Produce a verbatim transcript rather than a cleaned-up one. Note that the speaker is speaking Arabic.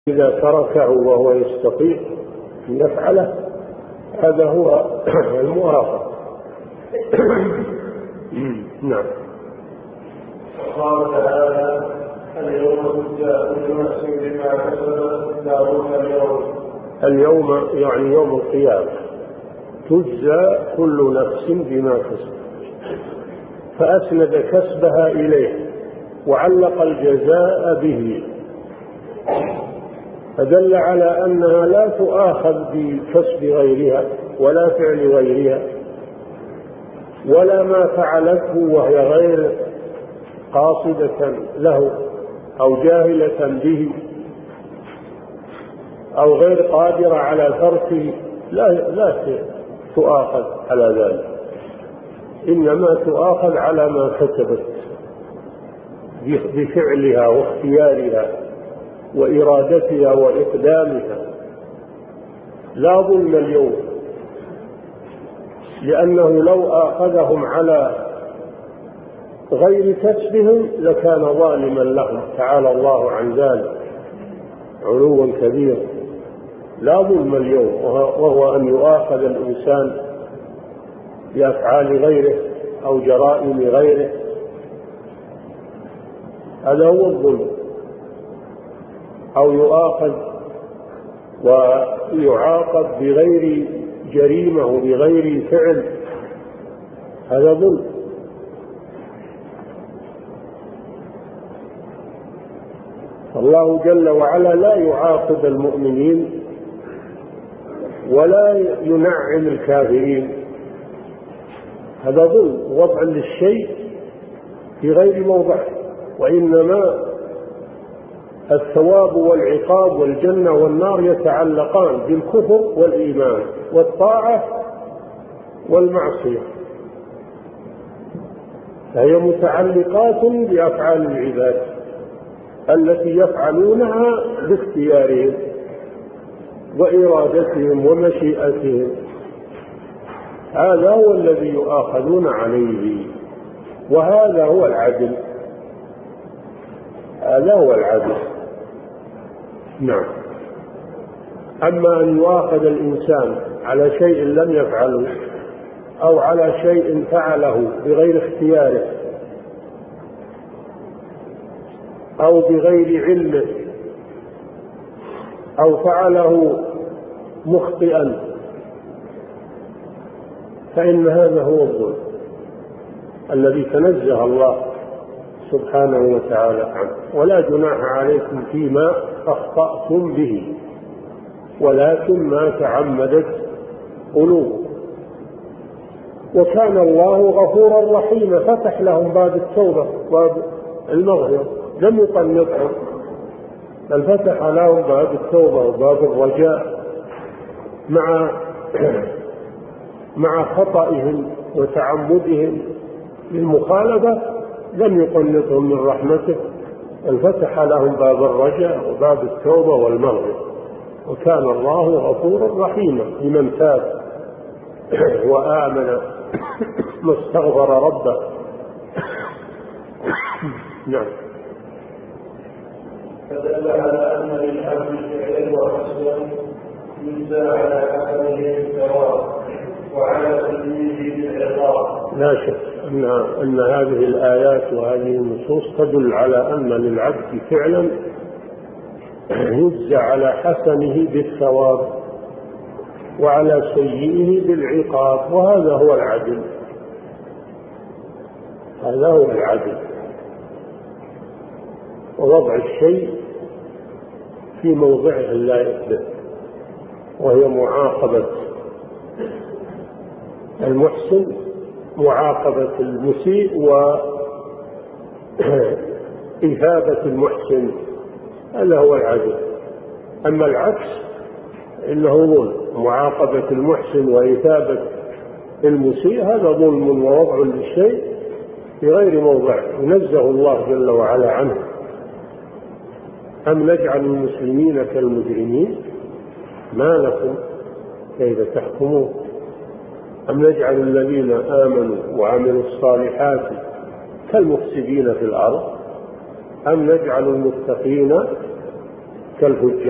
إذا تركه وهو يستطيع أن يفعله هذا هو الموافق. نعم. قال تعالى: اليوم تجزى كل نفس بما كسبت لا ظلم اليوم. اليوم يعني يوم القيامة تجزى كل نفس بما كسبت، فأسند كسبها إليه وعلق الجزاء به، فدل على أنها لا تؤاخذ بكسب غيرها ولا فعل غيرها ولا ما فعلته وهي غير قاصدة له أو جاهلة به أو غير قادرة على تركه، لا لا تؤاخذ على ذلك، إنما تؤاخذ على ما كسبت بفعلها واختيارها وإرادتها وإقدامها. لا ظلم اليوم، لأنه لو آخذهم على غير كسبهم لكان ظالما لهم، تعالى الله عن ذلك علوا كبيرا. لا ظلم اليوم، وهو أن يؤاخذ الإنسان بأفعال غيره أو جرائم غيره، هذا هو الظلم، أو يؤاخذ ويعاقب بغير جريمة وبغير فعل، هذا ظلم. الله جل وعلا لا يعاقب المؤمنين ولا ينعم الكافرين، هذا ظلم، وضع للشيء في غير موضعه، وإنما الثواب والعقاب والجنة والنار يتعلقان بالكفر والإيمان والطاعة والمعصية، فهي متعلقات بأفعال العباد التي يفعلونها باختيارهم وإرادتهم ومشيئتهم، هذا هو الذي يؤاخذون عليه، وهذا هو العدل، هذا هو العدل. نعم. أما أن يؤاخذ الإنسان على شيء لم يفعله أو على شيء فعله بغير اختياره أو بغير علمه أو فعله مخطئا، فإن هذا هو الظلم الذي تنزه الله سبحانه وتعالى عنه. ولا جناح عليكم فيما أخطأتم به ولكن ما تعمدت قلوبكم، وكان الله غفورا رحيما، فتح لهم باب التوبة باب المغفرة، لم يقنطهم بل فتح لهم باب التوبة وباب الرجاء مع مع خطئهم وتعمدهم للمخالفة، لم يقنطهم من رحمته بل فتح لهم باب الرجاء وباب التوبة والمغفرة، وكان الله غفورا رحيما لمن تاب وآمن واستغفر ربه. نعم. فدل على أن للعبد فعلا وحسنا يجزى على حسنه بالثواب وعلى سيئه بالعقاب. لا شك أن أن هذه الآيات وهذه النصوص تدل على أن للعبد فعلا يجزى على حسنه بالثواب وعلى سيئه بالعقاب، وهذا هو العدل، هذا هو العدل، ووضع الشيء في موضعه اللائق به، وهي معاقبة المحسن معاقبة المسيء وإثابة المحسن، هذا هو العدل. أما العكس إنه ظلم، معاقبة المحسن وإثابة المسيء هذا ظلم ووضع للشيء في غير موضعه، ينزه الله جل وعلا عنه. أم نجعل المسلمين كالمجرمين ما لكم كيف تحكمون، أم نجعل الذين آمنوا وعملوا الصالحات كالمفسدين في الأرض أم نجعل المتقين كالفجار.